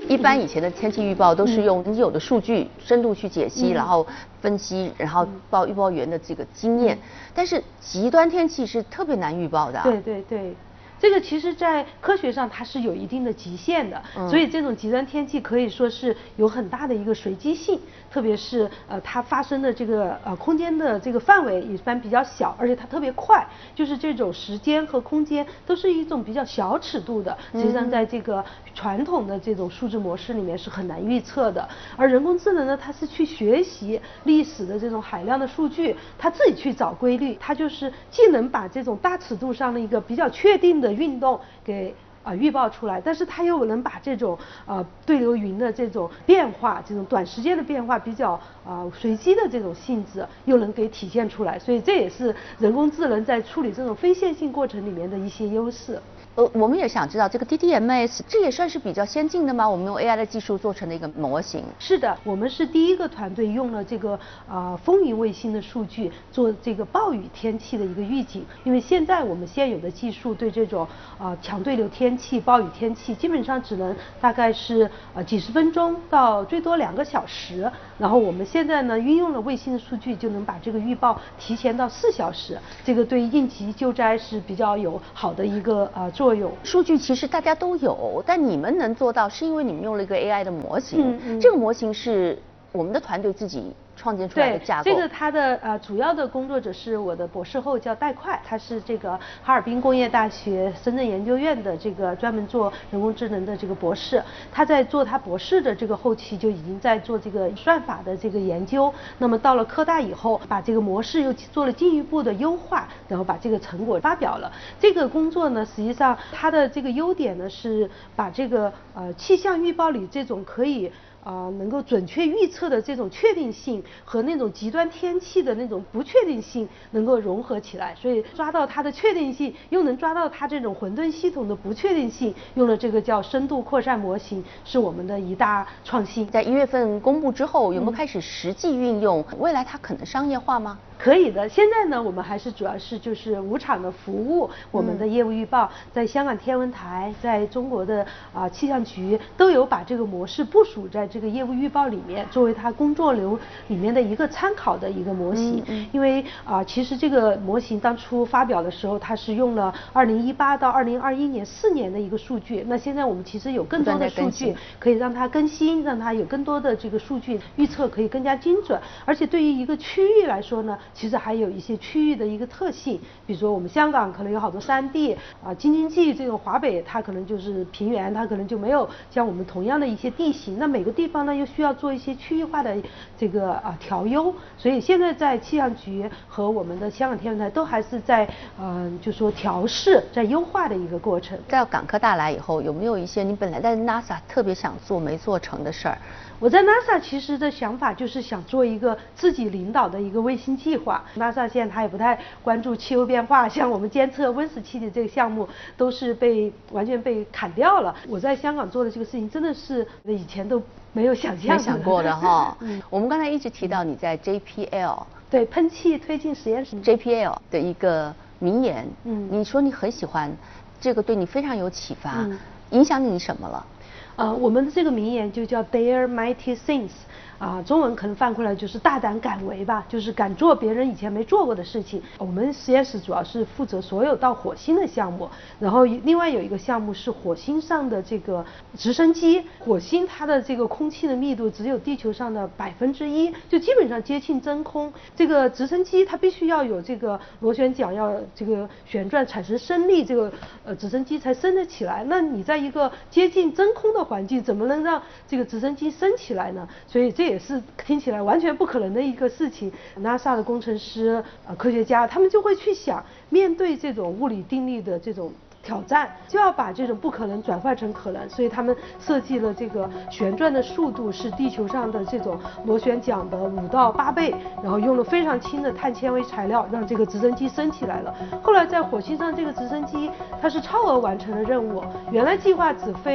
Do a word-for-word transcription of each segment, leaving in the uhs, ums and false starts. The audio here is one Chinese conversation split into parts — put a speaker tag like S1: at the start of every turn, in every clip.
S1: 一般以前的天气预报都是用已有的数据深度去解析，
S2: 嗯、
S1: 然后分析，然后报预报员的这个经验。但是极端天气是特别难预报的、啊。
S2: 对对对。这个其实，在科学上它是有一定的极限的，
S1: 嗯、
S2: 所以这种极端天气可以说是有很大的一个随机性，特别是呃它发生的这个呃空间的这个范围一般比较小，而且它特别快，就是这种时间和空间都是一种比较小尺度的，实际上在这个传统的这种数字模式里面是很难预测的。而人工智能呢，它是去学习历史的这种海量的数据，它自己去找规律，它就是既能把这种大尺度上的一个比较确定的运动给啊、呃、预报出来，但是它又能把这种呃对流云的这种变化，这种短时间的变化比较啊、呃、随机的这种性质，又能给体现出来，所以这也是人工智能在处理这种非线性过程里面的一些优势。
S1: 呃，我们也想知道这个 D D M S 这也算是比较先进的吗？我们用 A I 的技术做成的一个模型。
S2: 是的，我们是第一个团队用了这个啊、呃、风云卫星的数据做这个暴雨天气的一个预警。因为现在我们现有的技术对这种啊、呃、强对流天气、暴雨天气基本上只能大概是呃几十分钟到最多两个小时。然后我们现在呢运用了卫星的数据，就能把这个预报提前到四小时。这个对应急救灾是比较有好的一个呃作用。
S1: 数据其实大家都有，但你们能做到，是因为你们用了一个 A I 的模型。
S2: 嗯嗯、
S1: 这个模型是我们的团队自己创建出来的架构。
S2: 对，这个它的呃主要的工作者是我的博士后叫戴快，他是这个哈尔滨工业大学深圳研究院的这个专门做人工智能的这个博士。他在做他博士的这个后期就已经在做这个算法的这个研究。那么到了科大以后，把这个模式又做了进一步的优化，然后把这个成果发表了。这个工作呢，实际上它的这个优点呢是把这个呃气象预报里这种可以。啊、呃，能够准确预测的这种确定性和那种极端天气的那种不确定性能够融合起来，所以抓到它的确定性，又能抓到它这种混沌系统的不确定性，用了这个叫深度扩散模型，是我们的一大创新。
S1: 在一月份公布之后，有没有开始实际运用？嗯、未来它可能商业化吗？
S2: 可以的，现在呢，我们还是主要是就是无偿的服务我们的业务预报，嗯、在香港天文台，在中国的啊、呃、气象局都有把这个模式部署在这个业务预报里面，作为它工作流里面的一个参考的一个模型。嗯嗯、因为啊、呃，其实这个模型当初发表的时候，它是用了二零一八到二零二一年四年的一个数据，那现在我们其实有更多的数据可以让它更新，让它有更多的这个数据预测可以更加精准，而且对于一个区域来说呢。其实还有一些区域的一个特性，比如说我们香港可能有好多山地啊，京津冀这种华北它可能就是平原，它可能就没有像我们同样的一些地形。那每个地方呢又需要做一些区域化的这个啊调优，所以现在在气象局和我们的香港天文台都还是在嗯、呃、就说调试在优化的一个过程。
S1: 到港科大来以后，有没有一些你本来在 NASA 特别想做没做成的事儿？
S2: 我在 NASA 其实的想法就是想做一个自己领导的一个卫星计划。NASA 现在它也不太关注气候变化，像我们监测温室气体这个项目都是被完全被砍掉了。我在香港做的这个事情真的是以前都没有想象
S1: 没想过的哈。
S2: 嗯，
S1: 我们刚才一直提到你在 J P L
S2: 对喷气推进实验室
S1: J P L 的一个名言，
S2: 嗯，
S1: 你说你很喜欢这个，对你非常有启发，
S2: 嗯，
S1: 影响你什么了？
S2: 呃，我们的这个名言就叫 Dare Mighty Things， 啊，中文可能翻过来就是大胆敢为吧，就是敢做别人以前没做过的事情。我们实验室主要是负责所有到火星的项目，然后另外有一个项目是火星上的这个直升机。火星它的这个空气的密度只有地球上的百分之一，就基本上接近真空。这个直升机它必须要有这个螺旋桨要这个旋转产生升力，这个呃直升机才升得起来。那你在一个接近真空的环境，怎么能让这个直升机升起来呢？所以这也是听起来完全不可能的一个事情。 NASA 的工程师、呃科学家，他们就会去想，面对这种物理定律的这种挑战，就要把这种不可能转换成可能，所以他们设计了这个旋转的速度是地球上的这种螺旋桨的五到八倍，然后用了非常轻的碳纤维材料，让这个直升机升起来了。后来在火星上，这个直升机它是超额完成了任务，原来计划只飞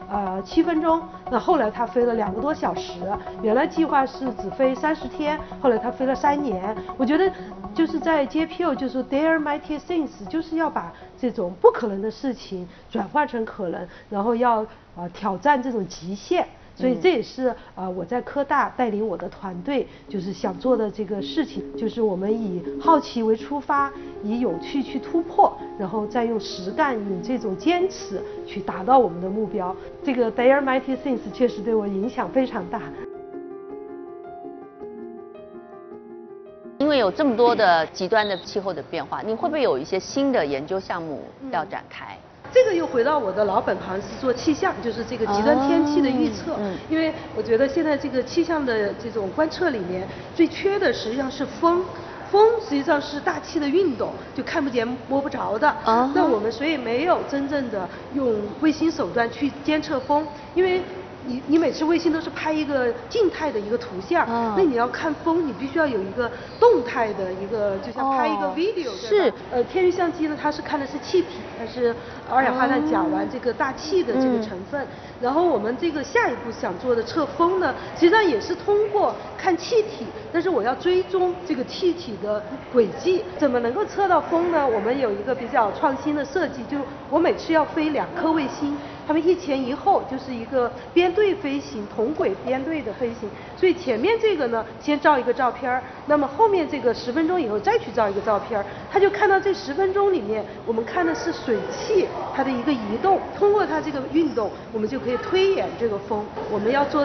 S2: 呃七分钟，那后来它飞了两个多小时，原来计划是只飞三十天，后来它飞了三年。我觉得就是在 J P O 就是 Dare Mighty Things， 就是要把这种不可能的事情转化成可能，然后要呃挑战这种极限。所以这也是啊、呃、我在科大带领我的团队就是想做的这个事情，就是我们以好奇为出发，以有趣去突破，然后再用实干以这种坚持去达到我们的目标。这个 Dare Mighty Things 确实对我影响非常大。
S1: 因为有这么多的极端的气候的变化，你会不会有一些新的研究项目要展开？
S2: 这个又回到我的老本行，是做气象，就是这个极端天气的预测。
S1: 哦嗯、
S2: 因为我觉得现在这个气象的这种观测里面，最缺的实际上是风。风实际上是大气的运动，就看不见摸不着的。
S1: 哦、
S2: 那我们所以没有真正的用卫星手段去监测风，因为你你每次卫星都是拍一个静态的一个图像，哦、那你要看风，你必须要有一个动态的一个，就像拍一个 video，哦、
S1: 是。
S2: 呃，天文相机呢，它是看的是气体，它是二氧化碳甲烷这个大气的这个成分。嗯、然后我们这个下一步想做的测风呢，实际上也是通过看气体，但是我要追踪这个气体的轨迹。怎么能够测到风呢？我们有一个比较创新的设计，就我每次要飞两颗卫星。他们一前一后就是一个编队飞行，同轨编队的飞行。所以前面这个呢，先照一个照片，那么后面这个十分钟以后再去照一个照片，他就看到这十分钟里面，我们看的是水汽它的一个移动，通过它这个运动，我们就可以推演这个风。我们要做